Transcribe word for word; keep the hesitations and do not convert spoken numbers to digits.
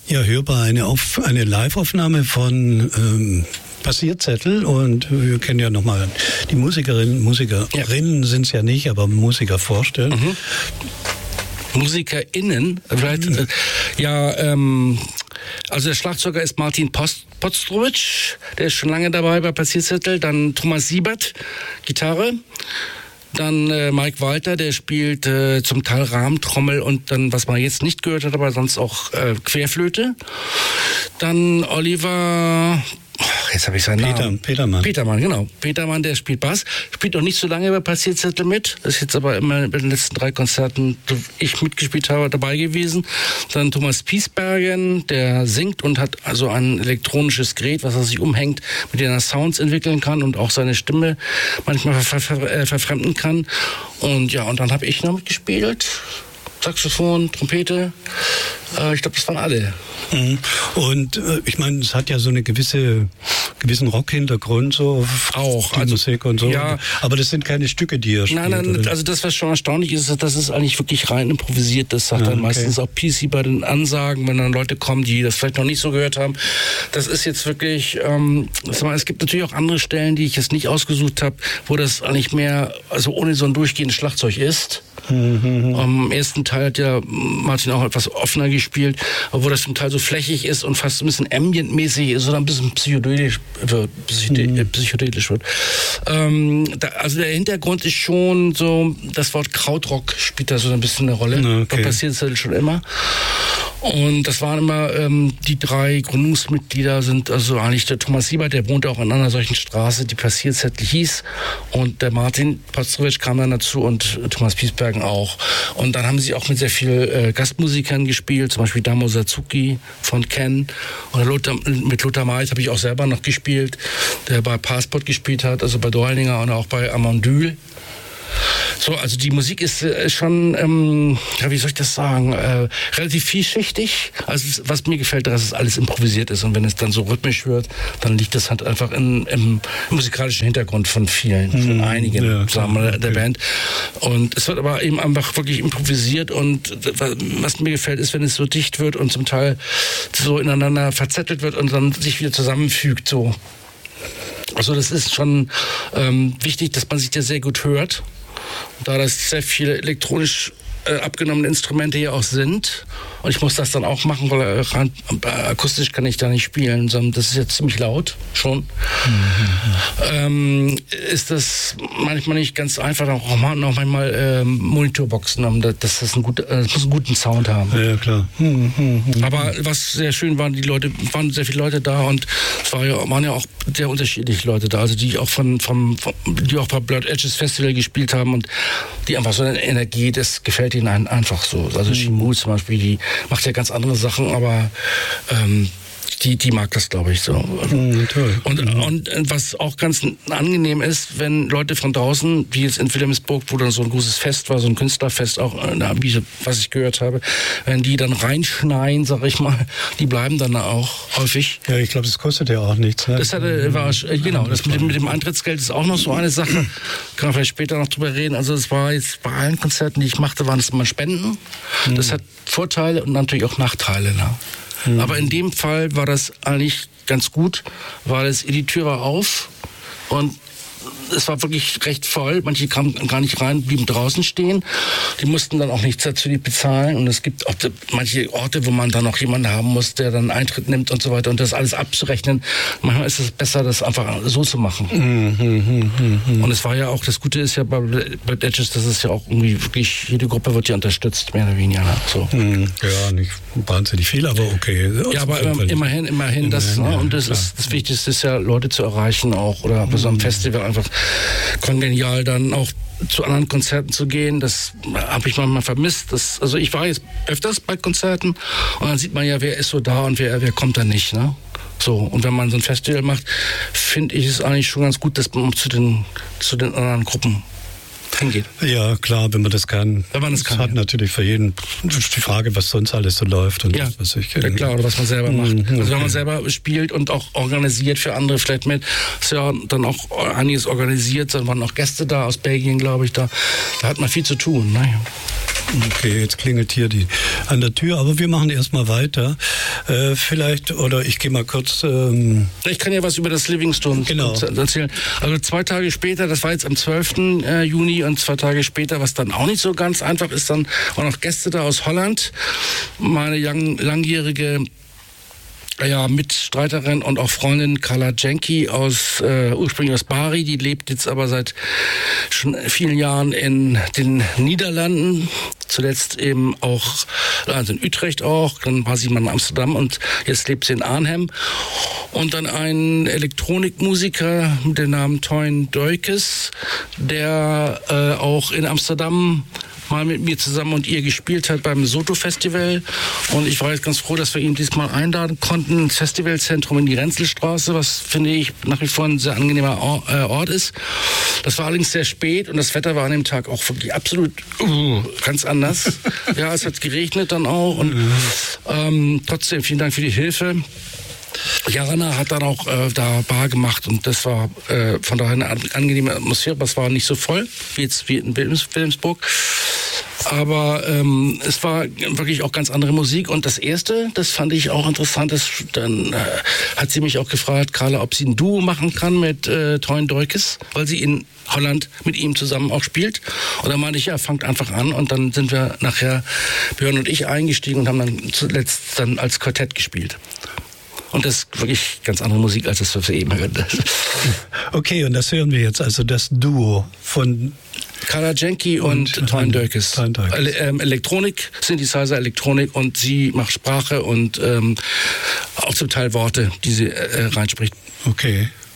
Ja, hörbar eine, Auf, eine Live-Aufnahme von ähm, Passierzettel, und wir können ja nochmal die Musikerinnen, Musikerinnen ja. sind es ja nicht, aber Musiker vorstellen. Mhm. MusikerInnen, vielleicht, mhm. äh, ja, ähm, also der Schlagzeuger ist Martin Post, Podstrowitsch, der ist schon lange dabei bei Passierzettel, dann Thomas Siebert, Gitarre. Dann äh, Mike Walter, der spielt äh, zum Teil Rahmentrommel und dann, was man jetzt nicht gehört hat, aber sonst auch äh, Querflöte. Dann Oliver, oh, jetzt habe ich seinen Peter, Namen. Petermann. Petermann, genau. Petermann, der spielt Bass. Spielt noch nicht so lange bei Passierzettel mit. Das ist jetzt aber immer bei den letzten drei Konzerten, die ich mitgespielt habe, dabei gewesen. Dann Thomas Piesbergen, der singt und hat also ein elektronisches Gerät, was er sich umhängt, mit dem er Sounds entwickeln kann und auch seine Stimme manchmal ver ver äh, verfremden kann. Und ja, und dann habe ich noch mitgespielt. Saxophon, Trompete, äh, ich glaube, das waren alle. Mhm. Und äh, ich meine, es hat ja so eine gewisse gewissen Rock-Hintergrund, so auch die also, Musik und so. Ja, aber das sind keine Stücke, die ihr spielt. Nein, nein, oder? also das, was schon erstaunlich ist, das ist eigentlich wirklich rein improvisiert. Das sagt ja, dann okay. meistens auch P C bei den Ansagen, wenn dann Leute kommen, die das vielleicht noch nicht so gehört haben. Das ist jetzt wirklich, ähm, es gibt natürlich auch andere Stellen, die ich jetzt nicht ausgesucht habe, wo das eigentlich mehr, also ohne so ein durchgehendes Schlagzeug ist. Mhm. Am ersten Teil hat ja Martin auch etwas offener gespielt, obwohl das zum Teil so flächig ist und fast ein bisschen ambientmäßig ist oder ein bisschen psychedelisch wird. Psychedelisch, mhm. psychedelisch wird. Ähm, da, also der Hintergrund ist schon so, das Wort Krautrock spielt da so ein bisschen eine Rolle. Okay. Das passiert halt schon immer. Und das waren immer ähm, die drei Gründungsmitglieder, sind also eigentlich der Thomas Siebert, der wohnte auch in einer solchen Straße, die Passierzettel hieß, und der Martin Podstrowitsch kam dann dazu und Thomas Piesbergen auch. Und dann haben sie auch mit sehr vielen äh, Gastmusikern gespielt, zum Beispiel Damo Sazuki von Ken, oder Lothar, mit Lothar Maid habe ich auch selber noch gespielt, der bei Passport gespielt hat, also bei Doldinger und auch bei Amandyl. So, also die Musik ist äh, schon, ähm, ja, wie soll ich das sagen, äh, relativ vielschichtig. Also was mir gefällt, dass es alles improvisiert ist, und wenn es dann so rhythmisch wird, dann liegt das halt einfach in, im musikalischen Hintergrund von vielen, von mhm, einigen ja, sagen wir, der okay. Band. Und es wird aber eben einfach wirklich improvisiert, und was mir gefällt, ist, wenn es so dicht wird und zum Teil so ineinander verzettelt wird und dann sich wieder zusammenfügt, so. Also das ist schon ähm, wichtig, dass man sich da sehr gut hört. Da das sehr viele elektronisch äh, abgenommene Instrumente hier auch sind. Und ich muss das dann auch machen, weil äh, rein, äh, akustisch kann ich da nicht spielen, sondern das ist jetzt ziemlich laut schon. Mhm. Ähm, ist das manchmal nicht ganz einfach, da braucht man auch manchmal äh, Monitorboxen, um das, das, ein gut, äh, das muss einen guten Sound haben. Ja, klar. Mhm, mhm, aber was sehr schön war, die Leute, waren sehr viele Leute da, und es war ja, waren ja auch sehr unterschiedliche Leute da, also die auch von, vom, vom die auch bei Blurred Edges Festival gespielt haben, und die einfach so eine Energie, das gefällt ihnen einfach so. Also Shimu zum Beispiel, die macht ja ganz andere Sachen, aber ähm, die, die mag das, glaube ich, so. Mhm, toll. Und, mhm. und was auch ganz angenehm ist, wenn Leute von draußen, wie jetzt in Wilhelmsburg, wo dann so ein großes Fest war, so ein Künstlerfest auch, wie, was ich gehört habe, wenn die dann reinschneien, sag ich mal, die bleiben dann auch häufig. Ja, ich glaube, das kostet ja auch nichts. Ne? Das hatte, war, genau, das mit dem, mit dem Eintrittsgeld ist auch noch so eine Sache. Kann man vielleicht später noch drüber reden. Also es war jetzt bei allen Konzerten, die ich machte, waren es immer Spenden. Mhm. Das hat Vorteile und natürlich auch Nachteile. Ne? Mhm. Aber in dem Fall war das eigentlich ganz gut, weil es, die Tür war auf und es war wirklich recht voll. Manche kamen gar nicht rein, blieben draußen stehen. Die mussten dann auch nichts dazu bezahlen. Und es gibt auch manche Orte, wo man dann noch jemanden haben muss, der dann Eintritt nimmt und so weiter. Und das alles abzurechnen. Manchmal ist es besser, das einfach so zu machen. Mhm. Und es war ja auch, das Gute ist ja bei Blurred Edges, das ist ja auch irgendwie wirklich, jede Gruppe wird ja unterstützt, mehr oder weniger. So. Mhm. Ja, nicht wahnsinnig viel, aber okay. Ja, aber immerhin, immerhin, immerhin das. Ne? Und das, ist, das Wichtigste ist ja, Leute zu erreichen auch. Oder bei so einem Festival einfach kongenial dann auch zu anderen Konzerten zu gehen. Das habe ich manchmal vermisst. Das, also ich war jetzt öfters bei Konzerten, und dann sieht man ja, wer ist so da und wer, wer kommt da nicht. Ne? So, und wenn man so ein Festival macht, finde ich es eigentlich schon ganz gut, dass man zu den, zu den anderen Gruppen hingeht. Ja, klar, wenn man das kann. Wenn man das kann. Das hat ja. natürlich für jeden die Frage, was sonst alles so läuft. Und ja, das, was ich ja, klar, oder was man selber macht. Mhm, okay. Also wenn man selber spielt und auch organisiert für andere vielleicht mit, ist ja dann auch einiges organisiert, dann waren auch Gäste da aus Belgien, glaube ich, da. Da hat man viel zu tun. Ne? Okay, jetzt klingelt hier die an der Tür, aber wir machen erstmal weiter. Äh, vielleicht, oder ich gehe mal kurz... Ähm ich kann ja was über das Livingstone genau. erzählen. Also zwei Tage später, das war jetzt am zwölften Juni und zwei Tage später, was dann auch nicht so ganz einfach ist, dann waren noch Gäste da aus Holland. Meine lang, langjährige ja, Mitstreiterin und auch Freundin Carla Jenky aus äh, ursprünglich aus Bari, die lebt jetzt aber seit schon vielen Jahren in den Niederlanden. Zuletzt eben auch, also in Utrecht auch, dann war sie mal in Amsterdam und jetzt lebt sie in Arnhem. Und dann ein Elektronikmusiker mit dem Namen Toyn Duikes, der äh, auch in Amsterdam mal mit mir zusammen und ihr gespielt hat beim Soto Festival. Und ich war jetzt ganz froh, dass wir ihn diesmal einladen konnten ins Festivalzentrum in die Renzelstraße, was, finde ich, nach wie vor ein sehr angenehmer Ort ist. Das war allerdings sehr spät und das Wetter war an dem Tag auch wirklich absolut uh, ganz anders. Ja, es hat geregnet dann auch und ähm, trotzdem vielen Dank für die Hilfe. Jarana hat dann auch äh, da Bar gemacht und das war äh, von daher eine angenehme Atmosphäre, aber es war nicht so voll wie jetzt wie in Wilms, Wilmsburg. Aber ähm, es war wirklich auch ganz andere Musik. Und das Erste, das fand ich auch interessant, das, dann äh, hat sie mich auch gefragt, Carla, ob sie ein Duo machen kann mit äh, Toyn Duikes, weil sie in Holland mit ihm zusammen auch spielt. Und dann meinte ich, ja, fangt einfach an. Und dann sind wir nachher, Björn und ich, eingestiegen und haben dann zuletzt dann als Quartett gespielt. Und das ist wirklich ganz andere Musik, als das, was wir eben hörten. Okay, und das hören wir jetzt, also das Duo von Carla Jenky und, und Toyn Duikes. Ele- ähm, Elektronik, Synthesizer, Elektronik und sie macht Sprache und ähm, auch zum Teil Worte, die sie äh, reinspricht. Okay,